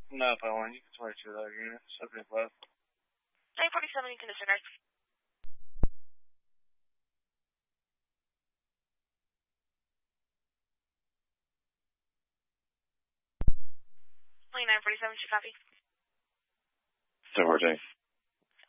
No, Pylon, you can 22 that unit. Subject left. 947, you can disregard. 2947, should copy. 1014.